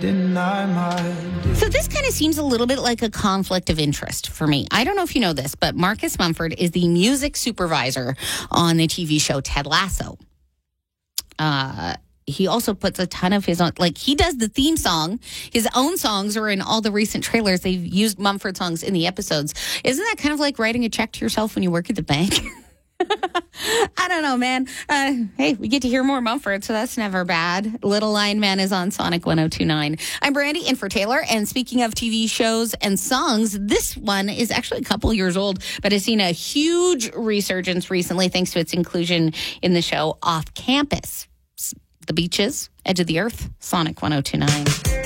So this kind of seems a little bit like a conflict of interest for me. I don't know if you know this, but Marcus Mumford is the music supervisor on the TV show Ted Lasso. He also puts a ton of his own, like he does the theme song. His own songs are in all the recent trailers. They've used Mumford songs in the episodes. Isn't that kind of like writing a check to yourself when you work at the bank? I don't know, man. Hey, we get to hear more Mumford, so that's never bad. Little Lion Man is on Sonic 102.9. I'm Brandy, in for Taylor. And speaking of TV shows and songs, this one is actually a couple years old, but has seen a huge resurgence recently thanks to its inclusion in the show Off Campus. The Beaches, Edge of the Earth, Sonic 102.9.